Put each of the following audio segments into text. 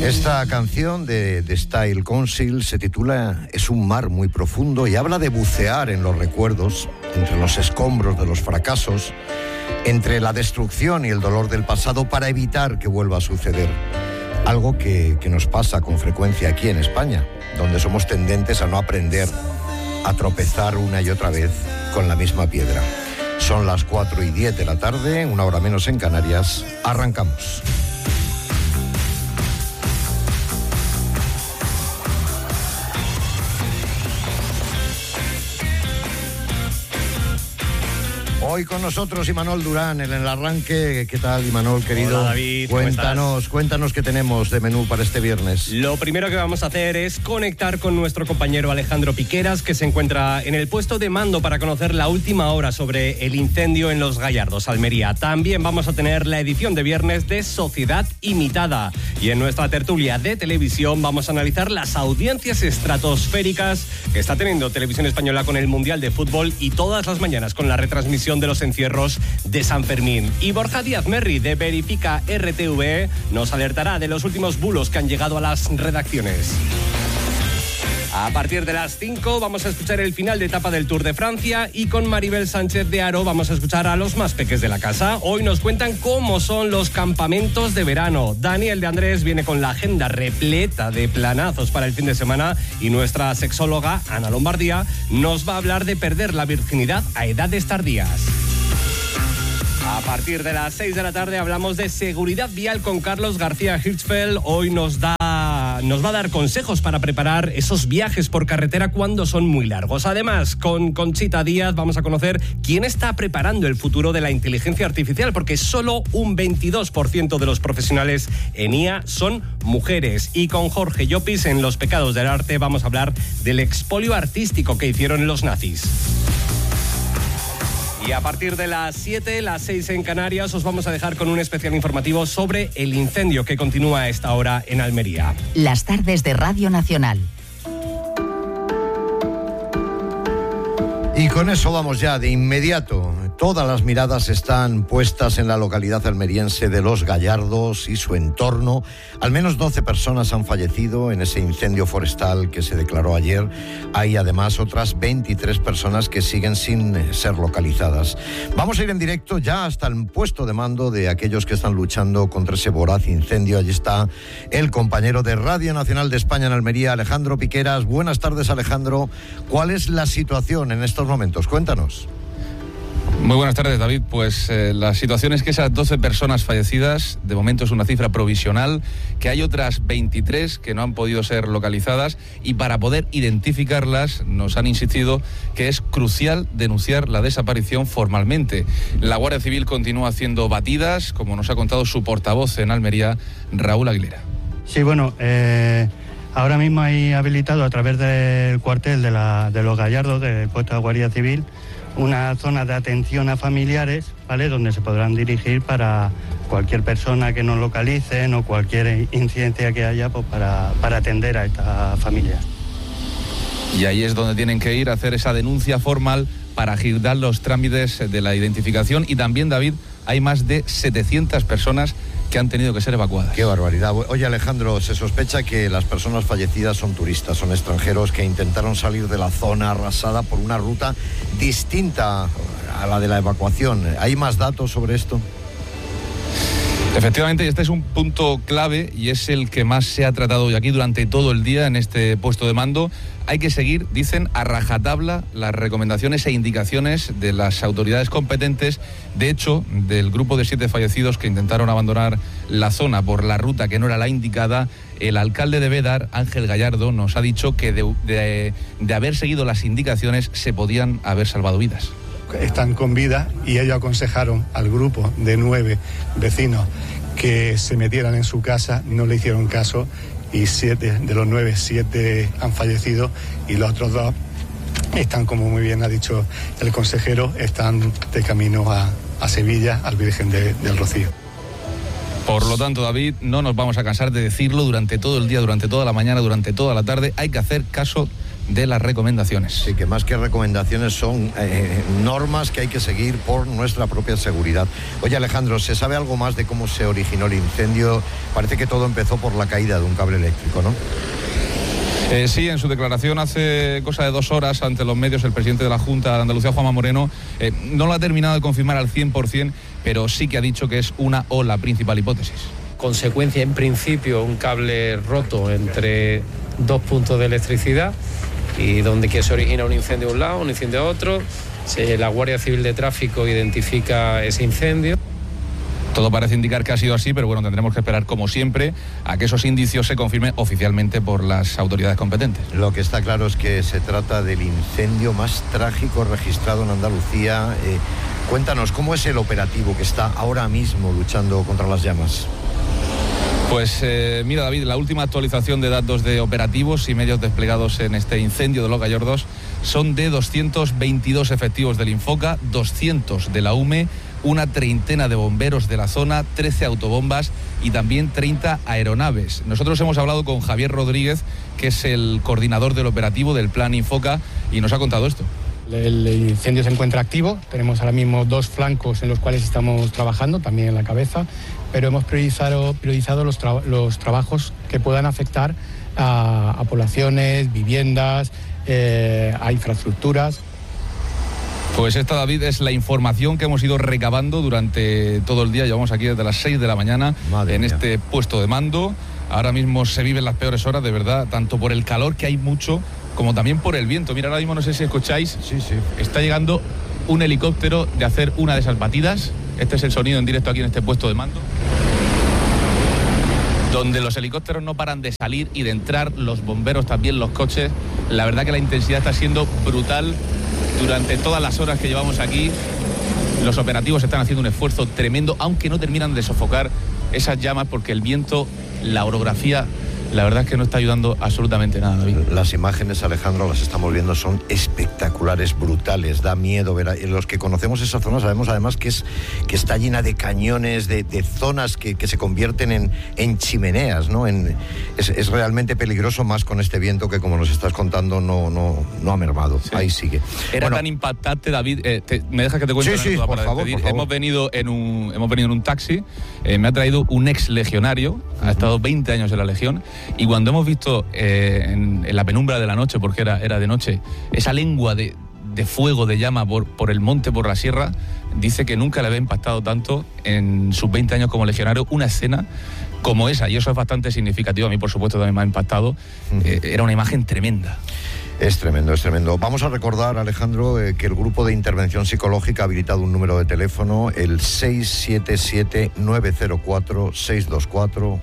Esta canción de Style Council se titula Es un mar muy profundo y habla de bucear en los recuerdos, entre los escombros de los fracasos, entre la destrucción y el dolor del pasado para evitar que vuelva a suceder. Algo que nos pasa con frecuencia aquí en España, donde somos tendentes a no aprender, a tropezar una y otra vez con la misma piedra. Son las 4:10 de la tarde, 1 hora menos en Canarias. Arrancamos. Hoy con nosotros Imanol Durán en el arranque. ¿Qué tal, Imanol, querido? Hola, David. Cuéntanos qué tenemos de menú para este viernes. Lo primero que vamos a hacer es conectar con nuestro compañero Alejandro Piqueras, que se encuentra en el puesto de mando para conocer la última hora sobre el incendio en Los Gallardos, Almería. También vamos a tener la edición de viernes de Sociedad Imitada. Y en nuestra tertulia de televisión vamos a analizar las audiencias estratosféricas que está teniendo Televisión Española con el Mundial de Fútbol y todas las mañanas con la retransmisión de los encierros de San Fermín. Y Borja Díaz Merri de Verifica RTV nos alertará de los últimos bulos que han llegado a las redacciones. A partir de las 5 vamos a escuchar el final de etapa del Tour de Francia y con Maribel Sánchez de Haro vamos a escuchar a los más peques de la casa. Hoy nos cuentan cómo son los campamentos de verano. Daniel de Andrés viene con la agenda repleta de planazos para el fin de semana y nuestra sexóloga Ana Lombardía nos va a hablar de perder la virginidad a edades tardías. A partir de las 6 de la tarde hablamos de seguridad vial con Carlos García Hirschfeld. Hoy nos va a dar consejos para preparar esos viajes por carretera cuando son muy largos. Además, con Conchita Díaz vamos a conocer quién está preparando el futuro de la inteligencia artificial, porque solo un 22% de los profesionales en IA son mujeres. Y con Jorge Llopis en Los pecados del arte vamos a hablar del expolio artístico que hicieron los nazis. Y a partir de las 7, las 6 en Canarias, os vamos a dejar con un especial informativo sobre el incendio que continúa a esta hora en Almería. Las tardes de Radio Nacional. Y con eso vamos ya de inmediato. Todas las miradas están puestas en la localidad almeriense de Los Gallardos y su entorno. Al menos 12 personas han fallecido en ese incendio forestal que se declaró ayer. Hay además otras 23 personas que siguen sin ser localizadas. Vamos a ir en directo ya hasta el puesto de mando de aquellos que están luchando contra ese voraz incendio. Allí está el compañero de Radio Nacional de España en Almería, Alejandro Piqueras. Buenas tardes, Alejandro. ¿Cuál es la situación en estos momentos? Cuéntanos. Muy buenas tardes, David. Pues la situación es que esas 12 personas fallecidas, de momento es una cifra provisional, que hay otras 23 que no han podido ser localizadas y para poder identificarlas nos han insistido que es crucial denunciar la desaparición formalmente. La Guardia Civil continúa haciendo batidas, como nos ha contado su portavoz en Almería, Raúl Aguilera. Sí, bueno, ahora mismo hay habilitado a través del cuartel de Los Gallardos, del puesto de Guardia Civil, una zona de atención a familiares, ¿vale?, donde se podrán dirigir para cualquier persona que nos localicen o cualquier incidencia que haya, pues para atender a esta familia. Y ahí es donde tienen que ir a hacer esa denuncia formal para agilizar los trámites de la identificación. Y también, David, hay más de 700 personas que han tenido que ser evacuadas. ¡Qué barbaridad! Oye, Alejandro, se sospecha que las personas fallecidas son turistas, son extranjeros que intentaron salir de la zona arrasada por una ruta distinta a la de la evacuación. ¿Hay más datos sobre esto? Efectivamente, este es un punto clave y es el que más se ha tratado hoy aquí durante todo el día en este puesto de mando. Hay que seguir, dicen, a rajatabla las recomendaciones e indicaciones de las autoridades competentes. De hecho, del grupo de 7 fallecidos que intentaron abandonar la zona por la ruta que no era la indicada, el alcalde de Bédar, Ángel Gallardo, nos ha dicho que de haber seguido las indicaciones se podían haber salvado vidas. Están con vida y ellos aconsejaron al grupo de 9 vecinos que se metieran en su casa, no le hicieron caso y 7 de los 9, 7 han fallecido y los otros 2 están, como muy bien ha dicho el consejero, están de camino a Sevilla, al Virgen del Rocío. Por lo tanto, David, no nos vamos a cansar de decirlo durante todo el día, durante toda la mañana, durante toda la tarde. Hay que hacer caso de las recomendaciones. Sí, que más que recomendaciones son normas que hay que seguir por nuestra propia seguridad. Oye, Alejandro, ¿se sabe algo más de cómo se originó el incendio? Parece que todo empezó por la caída de un cable eléctrico, ¿no? Sí, en su declaración hace cosa de 2 horas ante los medios, el presidente de la Junta de Andalucía, Juanma Moreno, no lo ha terminado de confirmar al 100%, pero sí que ha dicho que es una o la principal hipótesis. Consecuencia, en principio, un cable roto entre 2 puntos de electricidad y donde que se origina un incendio a un lado, un incendio a otro. La Guardia Civil de Tráfico identifica ese incendio. Todo parece indicar que ha sido así, pero bueno, tendremos que esperar, como siempre, a que esos indicios se confirmen oficialmente por las autoridades competentes. Lo que está claro es que se trata del incendio más trágico registrado en Andalucía. Cuéntanos, ¿cómo es el operativo que está ahora mismo luchando contra las llamas? Pues mira, David, la última actualización de datos de operativos y medios desplegados en este incendio de Los Gallardos son de 222 efectivos del Infoca, 200 de la UME, una treintena de bomberos de la zona, 13 autobombas y también 30 aeronaves. Nosotros hemos hablado con Javier Rodríguez, que es el coordinador del operativo del Plan Infoca, y nos ha contado esto. El incendio se encuentra activo, tenemos ahora mismo 2 flancos en los cuales estamos trabajando, también en la cabeza, pero hemos priorizado los trabajos que puedan afectar a poblaciones, viviendas, a infraestructuras. Pues esta, David, es la información que hemos ido recabando durante todo el día. Llevamos aquí desde las 6 de la mañana en este puesto de mando. Ahora mismo se viven las peores horas, de verdad, tanto por el calor, que hay mucho, como también por el viento. Mira, ahora mismo no sé si escucháis, sí. Está llegando un helicóptero de hacer una de esas batidas. Este es el sonido en directo aquí en este puesto de mando, donde los helicópteros no paran de salir y de entrar, los bomberos también, los coches. La verdad que la intensidad está siendo brutal durante todas las horas que llevamos aquí. Los operativos están haciendo un esfuerzo tremendo, aunque no terminan de sofocar esas llamas, porque el viento, la orografía, la verdad es que no está ayudando absolutamente nada, David. Las imágenes, Alejandro, las estamos viendo, son espectaculares, brutales, da miedo ver. Los que conocemos esa zona sabemos además que está llena de cañones, de zonas que se convierten en chimeneas, ¿no? Es realmente peligroso, más con este viento que, como nos estás contando, no ha mermado. Sí. Ahí sigue. Era tan impactante, David. ¿Me dejas que te cuente? Sí, por favor. Hemos venido en un taxi. Me ha traído un ex legionario, ha estado 20 años en la Legión. Y cuando hemos visto en la penumbra de la noche, porque era de noche, esa lengua de fuego, de llama por el monte, por la sierra, dice que nunca le había impactado tanto en sus 20 años como legionario una escena como esa, y eso es bastante significativo. A mí, por supuesto, también me ha impactado. Era una imagen tremenda. Es tremendo, es tremendo. Vamos a recordar, Alejandro, que el grupo de intervención psicológica ha habilitado un número de teléfono, el 677-904-624,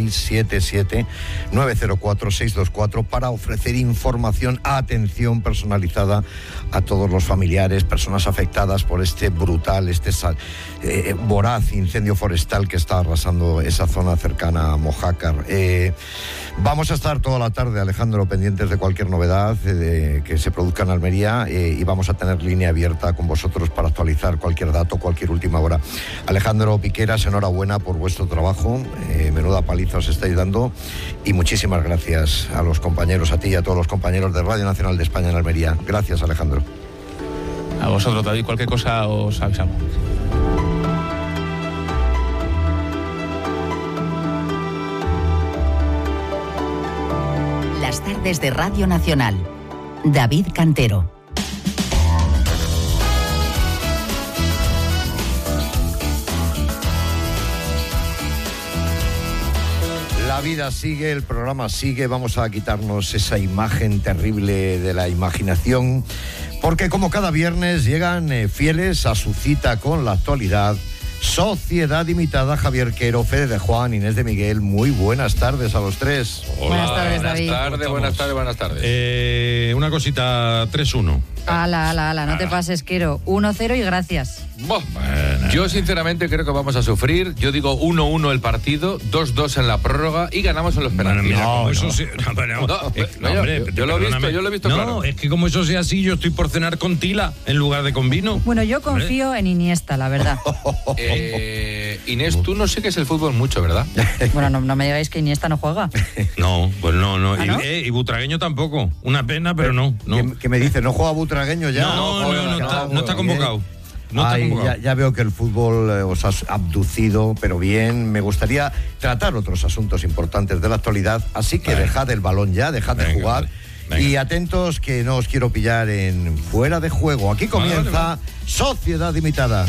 677-904-624, para ofrecer información, atención personalizada a todos los familiares, personas afectadas por este brutal, voraz incendio forestal que está arrasando esa zona cercana a Mojácar. Vamos a estar toda la tarde, Alejandro, pendientes de cualquier novedad que se produzca en Almería, y vamos a tener línea abierta con vosotros para actualizar cualquier dato, cualquier última hora. Alejandro Piqueras, enhorabuena por vuestro trabajo, menuda paliza os estáis dando, y muchísimas gracias a los compañeros, a ti y a todos los compañeros de Radio Nacional de España en Almería. Gracias, Alejandro. A vosotros, David, cualquier cosa os avisamos. Las tardes de Radio Nacional. David Cantero. La vida sigue, el programa sigue, vamos a quitarnos esa imagen terrible de la imaginación, porque como cada viernes llegan fieles a su cita con la actualidad. Sociedad Imitada, Javier Quero, Fede de Juan, Inés de Miguel. Muy buenas tardes a los tres. Hola, buenas tardes, David. Buenas tardes. Una cosita, 3-1. Ala, no te pases, Quero. 1-0 y gracias. Bueno, yo sinceramente creo que vamos a sufrir. Yo digo 1-1 el partido, 2-2 en la prórroga y ganamos en los penaltis. Yo lo he visto no, claro. Es que como eso sea así, yo estoy por cenar con tila en lugar de con vino. Bueno, yo confío en Iniesta, la verdad. Inés, tú no sigues el fútbol mucho, ¿verdad? Bueno, no me digáis que Iniesta no juega. No, pues no. ¿Ah, no? Y Butragueño tampoco. Una pena, pero no. ¿Qué me dice? ¿No juega Butragueño ya? No está convocado. Ya veo que el fútbol os ha abducido, pero bien. Me gustaría tratar otros asuntos importantes de la actualidad, así que dejad el balón ya, dejad de jugar. Venga. Y atentos que no os quiero pillar en fuera de juego. Aquí comienza Sociedad Limitada.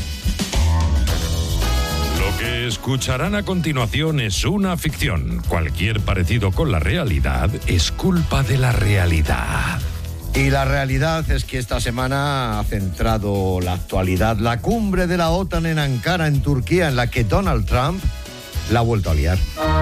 Lo que escucharán a continuación es una ficción. Cualquier parecido con la realidad es culpa de la realidad. Y la realidad es que esta semana ha centrado la actualidad la cumbre de la OTAN en Ankara, en Turquía, en la que Donald Trump la ha vuelto a liar.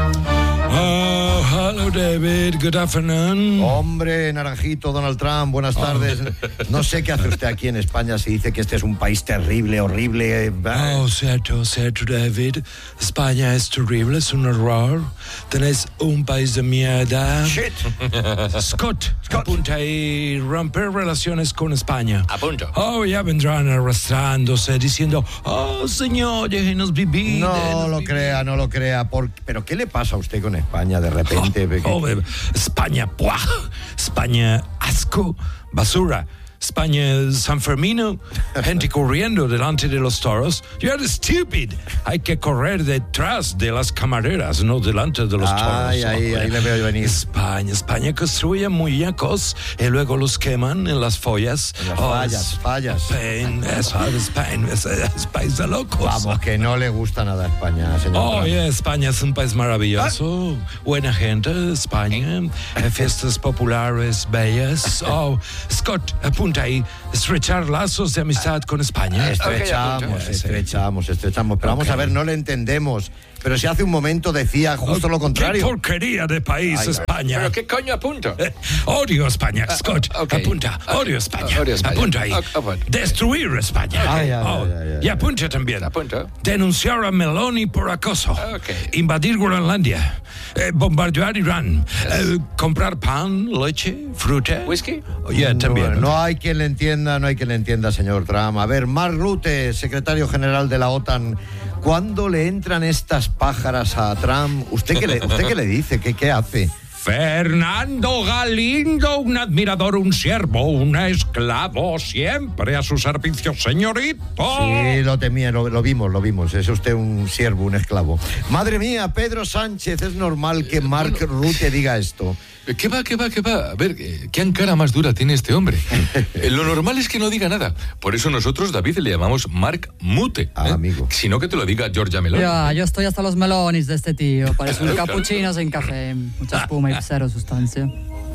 Oh, hello David, good afternoon. Hombre, Naranjito, Donald Trump, buenas tardes. No sé qué hace usted aquí en España si dice que este es un país terrible, horrible. Cierto, David. España es terrible, es un horror. Tenéis un país de mierda. Shit. Scott, apunta ahí, romper relaciones con España. Apunto. Ya vendrán arrastrándose, diciendo, señor, déjenos vivir. No lo crea. ¿Pero qué le pasa a usted con España de repente? España, ¡buah! España, asco, basura. España, San Fermino, gente corriendo delante de los toros. You're stupid. Hay que correr detrás de las camareras, no delante de los toros. Ahí le veo venir. España construye muñecos y luego los queman en las follas. En las fallas. Spain, es país de locos. Vamos, que no le gusta nada a España, señor. España es un país maravilloso. Buena gente, España. Fiestas populares, bellas. Scott, apunta ahí, estrechar lazos de amistad con España. Estrechamos. Pero vamos a ver, no le entendemos. Pero si hace un momento decía justo lo contrario. ¡Qué porquería de país, España! ¿Pero qué coño apunto? Odio España, Scott. Apunta. Odio España. Apunta ahí. Destruir España. Y apunta también. Apunto. Denunciar a Meloni por acoso. Invadir Groenlandia. Bombardear Irán. Comprar pan, leche, fruta. ¿Whisky? También. No hay quien le entienda, señor Trump. A ver, Mark Rutte, secretario general de la OTAN, ¿cuándo le entran estas pájaras a Trump? ¿Usted qué le dice? ¿Qué hace? Fernando Galindo, un admirador, un siervo, un esclavo, siempre a su servicio, señorito. Sí, lo temía, lo vimos. Es usted un siervo, un esclavo. Madre mía, Pedro Sánchez, es normal que Mark Rutte diga esto. ¿Qué va? A ver, ¿qué Ankara más dura tiene este hombre? Lo normal es que no diga nada. Por eso nosotros, David, le llamamos Mark Mute. Amigo. Sino que te lo diga Giorgia Meloni. Yo estoy hasta los melones de este tío. Parece un cappuccino sin café. Mucha espuma y cero sustancia.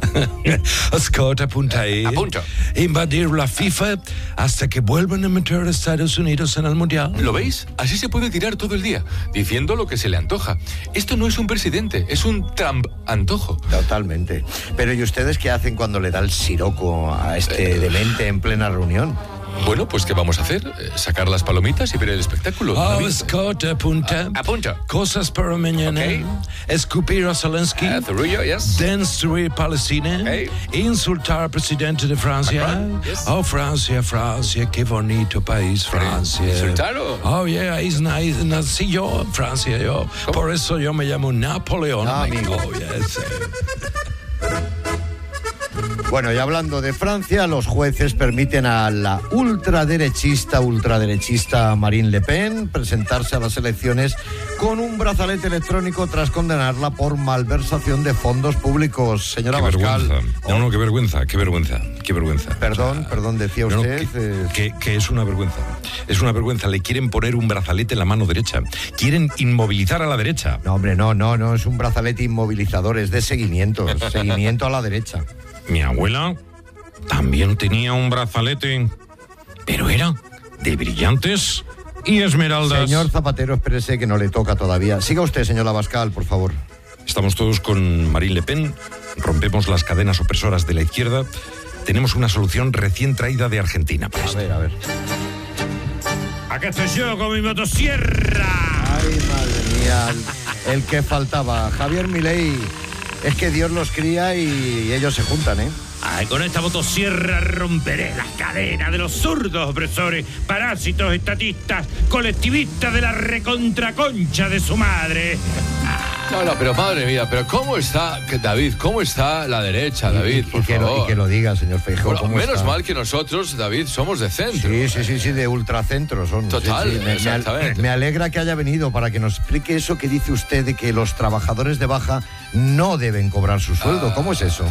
Scott, apunta ahí. Apunto. Invadir la FIFA hasta que vuelvan a meter a Estados Unidos en el Mundial. ¿Lo veis? Así se puede tirar todo el día, diciendo lo que se le antoja. Esto no es un presidente, es un Trump antojo. Totalmente. Pero ¿y ustedes qué hacen cuando le da el siroco a este demente en plena reunión? Bueno, pues ¿qué vamos a hacer? ¿Sacar las palomitas y ver el espectáculo? Scott, apunta. Apunta. Cosas para mañana. Escupir a Zelensky. Zurullo, yes. Destruir Palestina. Insultar al presidente de Francia. Macron, yes. Francia, qué bonito país, Francia. ¿Insultarlo? Nací yo en Francia, yo. ¿Cómo? Por eso yo me llamo Napoleón. Amigo. Bueno, y hablando de Francia, los jueces permiten a la ultraderechista Marine Le Pen presentarse a las elecciones con un brazalete electrónico tras condenarla por malversación de fondos públicos. Señora Abascal. Qué vergüenza. Perdón, decía usted. Que es una vergüenza. Es una vergüenza. Le quieren poner un brazalete en la mano derecha. Quieren inmovilizar a la derecha. No, hombre, no es un brazalete inmovilizador, es de seguimiento a la derecha. Mi abuela también tenía un brazalete, pero era de brillantes y esmeraldas. Señor Zapatero, espérese que no le toca todavía. Siga usted, señor Abascal, por favor. Estamos todos con Marine Le Pen, rompemos las cadenas opresoras de la izquierda. Tenemos una solución recién traída de Argentina. A ver. Acá estoy yo con mi motosierra. Ay, madre mía, el que faltaba. Javier Milei, es que Dios los cría y ellos se juntan, ¿eh? Ay, con esta motosierra romperé las cadenas de los zurdos opresores, parásitos, estatistas, colectivistas de la recontraconcha de su madre. No, pero madre mía, pero ¿cómo está, David? ¿Cómo está la derecha, David? Por favor. Y que lo diga, señor Feijóo. Bueno, ¿cómo menos está? mal que nosotros, David, somos de centro. Sí, de ultracentro son. Total, Sí. exactamente. Me alegra que haya venido para que nos explique eso que dice usted de que los trabajadores de baja no deben cobrar su sueldo. ¿Cómo es eso?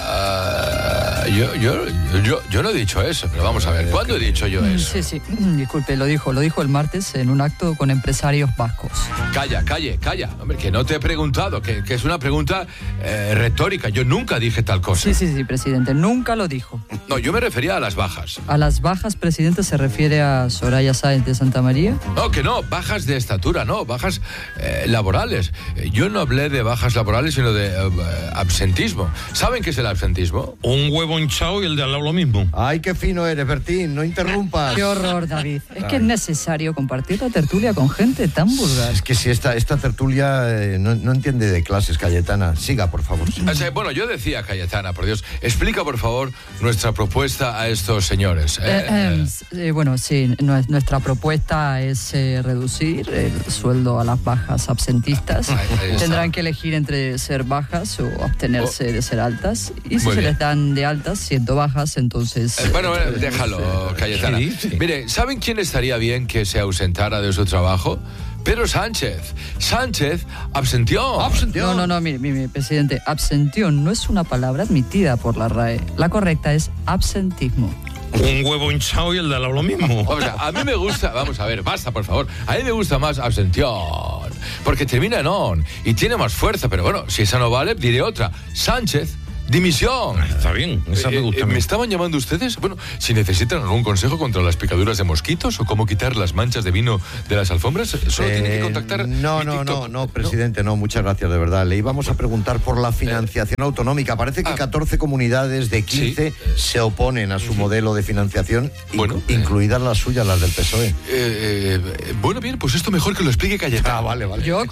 Yo no he dicho eso, pero vamos a ver, ¿cuándo he dicho yo eso? Sí, disculpe, lo dijo el martes en un acto con empresarios vascos. Calla, hombre, que no te he preguntado, que es una pregunta retórica, yo nunca dije tal cosa. Sí, presidente, nunca lo dijo. No, yo me refería a las bajas. ¿A las bajas, presidente, se refiere a Soraya Sáenz de Santa María? No, que no, bajas de estatura, no, bajas laborales. Yo no hablé de bajas laborales, sino de absentismo. ¿Saben qué es el absentismo? Un huevo hinchado y el de al lado lo mismo. Ay, qué fino eres, Bertín, no interrumpas. Qué horror, David. Es que es necesario compartir la tertulia con gente tan vulgar. Es que si esta tertulia no entiende de clases, Cayetana. Siga, por favor. Bueno, yo decía, Cayetana, por Dios, explica, por favor, nuestra propuesta a estos señores. Bueno, sí, nuestra propuesta es reducir el sueldo a las bajas absentistas. Tendrán que elegir entre ser bajas o abstenerse de ser altas. Y si Muy se bien. les dan de altas, siendo bajas, entonces... Bueno, déjalo, Cayetana. Sí. Mire, ¿saben quién estaría bien que se ausentara de su trabajo? Pedro Sánchez. Sánchez absentió. No, mire, presidente, absentión no es una palabra admitida por la RAE. La correcta es absentismo. Un huevo hinchado y el de al lado lo mismo. O sea, a mí me gusta, vamos a ver, basta, por favor. A mí me gusta más absentión, porque termina en on y tiene más fuerza, pero bueno, si esa no vale, diré otra. Sánchez, dimisión. Está bien, esa me gusta. ¿Me estaban llamando ustedes? Bueno, si necesitan algún consejo contra las picaduras de mosquitos o cómo quitar las manchas de vino de las alfombras, solo tienen que contactar. No, presidente, no, muchas gracias, de verdad. Le íbamos a preguntar por la financiación autonómica. Parece que 14 comunidades de 15 se oponen a su modelo de financiación, incluidas las suyas, las del PSOE. Bueno, bien, pues esto mejor que lo explique Cayetana. Vale. ¿Yo?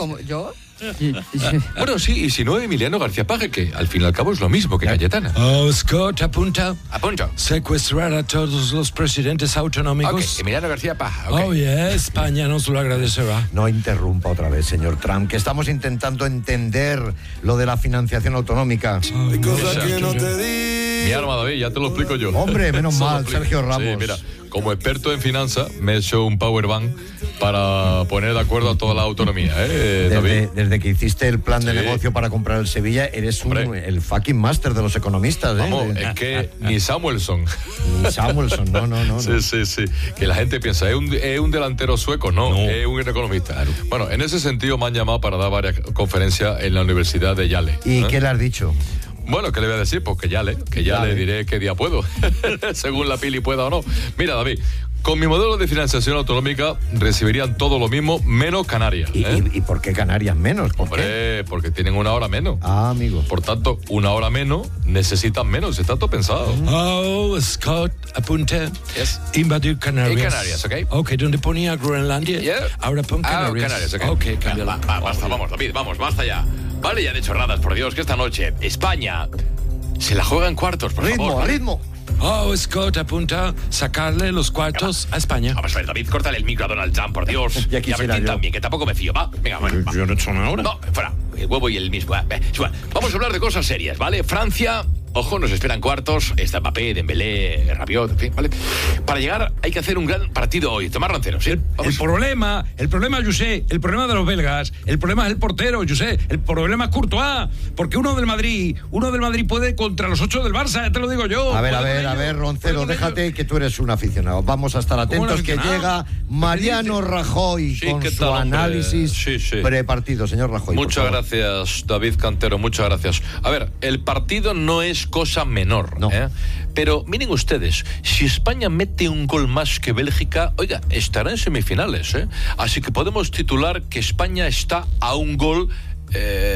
Bueno, sí, y si no, Emiliano García Paje, que al fin y al cabo es lo mismo que Cayetana. Scott, apunta. Apunto. Secuestrar a todos los presidentes autonómicos. Ok, Emiliano García Paje. Oh, yeah, España nos lo agradecerá. No interrumpa otra vez, señor Trump, que estamos intentando entender lo de la financiación autonómica. Hay cosas que no te di. Mi arma, David, ya te lo explico yo. Hombre, menos mal, Sergio Ramos. Sí, mira, como experto en finanzas, me he hecho un power bank para poner de acuerdo a toda la autonomía, David. Desde que hiciste el plan de negocio para comprar el Sevilla, eres el fucking máster de los economistas, ¿eh? Vamos, es que ni Samuelson. Ni Samuelson, no. Sí. Que la gente piensa, es un delantero sueco, no, es un economista. Claro. Bueno, en ese sentido me han llamado para dar varias conferencias en la Universidad de Yale. ¿Y qué le has dicho? Bueno, ¿qué le voy a decir? Pues que ya le diré qué día puedo, según la pili pueda o no. Mira, David, con mi modelo de financiación autonómica recibirían todo lo mismo, menos Canarias. ¿Y por qué Canarias menos? Hombre, porque tienen una hora menos. Ah, amigo. Por tanto, una hora menos necesitan menos, está todo pensado. Oh, Scott, apunta. Yes. Invadir Canarias. En Canarias, ¿ok? Ok, donde ponía Groenlandia. Yeah. Ahora pon Canarias. Canarias, ok. Ok, cámbialo. Basta, vamos, David, basta ya. Vale ya de chorradas, por Dios, que esta noche España se la juega en cuartos, por favor. Ritmo. Oh, Scott, apunta sacarle los cuartos a España. Vamos a ver, David, córtale el micro a Donald Trump, por Dios. Ya y a Bertín también, que tampoco me fío, va. Venga, bueno. Yo no he hecho nada ahora. No, fuera. El huevo y el mismo. Vamos a hablar de cosas serias, ¿vale? Francia, ojo, nos esperan cuartos. Está Mbappé, Dembélé, Rabiot, en fin, ¿vale? Para llegar hay que hacer un gran partido hoy. Tomás Roncero, ¿sí? El problema, José, el problema de los belgas, el problema es el portero, José, el problema es Courtois, porque uno del Madrid puede contra los 8 del Barça, ya te lo digo yo. A ver, Roncero, déjate que tú eres un aficionado. Vamos a estar atentos que llega Mariano Rajoy con su análisis prepartido. Señor Rajoy, muchas gracias, David Cantero, muchas gracias. A ver, el partido no es cosa menor, no. Pero miren ustedes, si España mete un gol más que Bélgica, oiga, estará en semifinales, Así que podemos titular que España está a un gol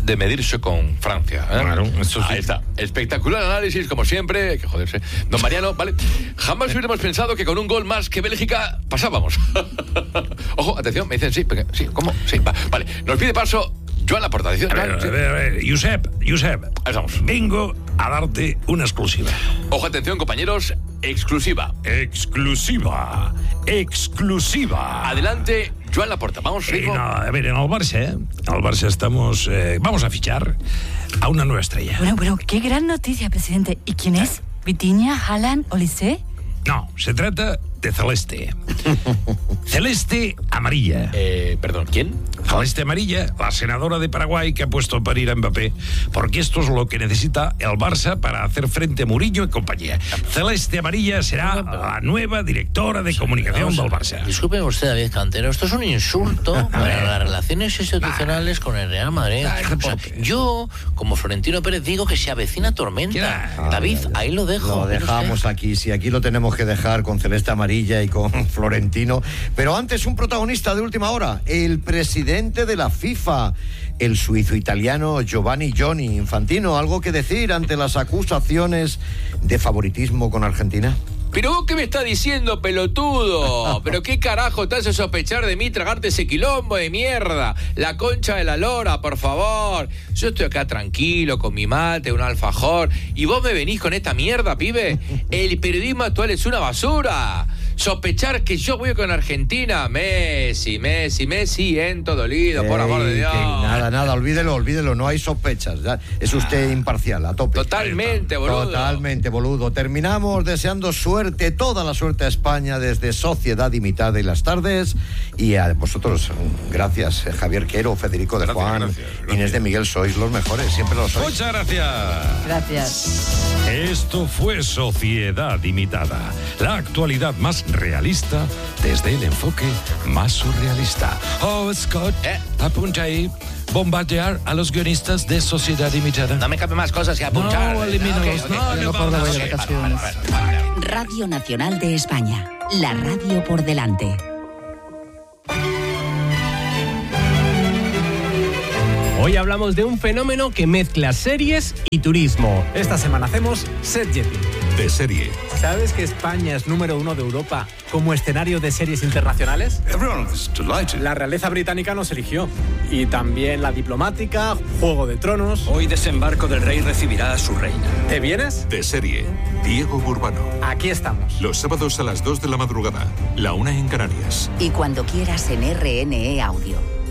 de medirse con Francia. Claro, eso sí. Ahí está. Espectacular análisis, como siempre. Hay que joderse. Don Mariano, vale. Jamás hubiéramos pensado que con un gol más que Bélgica pasábamos. Ojo, atención, me dicen sí, ¿cómo? Sí, vale. Nos pide paso Joan Laporta. A ver, Josep, ahí estamos. vengo a darte una exclusiva. Ojo, atención, compañeros. Exclusiva. Exclusiva. Adelante, Joan Laporta. Vamos, ritmo. A ver, en el Barça estamos... vamos a fichar a una nueva estrella. Bueno, qué gran noticia, presidente. ¿Y quién es? ¿Vitinha, Haaland, Olise? No, se trata de Celeste. Celeste Amarilla. Perdón, ¿quién? Celeste Amarilla, la senadora de Paraguay que ha puesto a parir a Mbappé, porque esto es lo que necesita el Barça para hacer frente a Mourinho y compañía. Celeste Amarilla será la nueva directora de comunicación del Barça. Disculpe usted, David Cantero, esto es un insulto para las relaciones institucionales con el Real Madrid. O sea, yo, como Florentino Pérez, digo que se avecina tormenta. David, ahí lo dejo. Lo dejamos aquí, sí, aquí lo tenemos que dejar con Celeste Amarilla y con Florentino. Pero antes, un protagonista de última hora, el presidente de la FIFA, el suizo-italiano Giovanni Infantino. ¿Algo que decir ante las acusaciones de favoritismo con Argentina? ¿Pero vos qué me estás diciendo, pelotudo? ¿Pero qué carajo te hace sospechar de mí tragarte ese quilombo de mierda? La concha de la lora, por favor. Yo estoy acá tranquilo, con mi mate, un alfajor, y vos me venís con esta mierda, pibe. El periodismo actual es una basura. Sospechar que yo voy con Argentina. Messi, ento dolido, por amor de Dios. Nada, olvídelo, no hay sospechas. Ya, es usted imparcial, a tope. Totalmente, boludo. Terminamos deseando suerte, toda la suerte a España desde Sociedad Imitada y las tardes. Y a vosotros, gracias, Javier Quero, Federico de Juan, gracias. Inés de Miguel, sois los mejores, siempre lo sois. Muchas gracias. Gracias. Esto fue Sociedad Imitada, la actualidad más realista desde el enfoque más surrealista. Oh, Scott, apunta ahí. Bombardear a los guionistas de Sociedad Imitada. No me cabe más cosas que apuntar. No, elimínalos. Radio Nacional de España. La radio por delante. Hoy hablamos de un fenómeno que mezcla series y turismo. Esta semana hacemos set jetting. De serie. ¿Sabes que España es número 1 de Europa como escenario de series internacionales? La realeza británica nos eligió. Y también la diplomática, Juego de Tronos. Hoy Desembarco del Rey recibirá a su reina. ¿Te vienes? De serie. Diego Burbano. Aquí estamos. Los sábados a las 2 de la madrugada. La 1 en Canarias. Y cuando quieras en RNE Audio.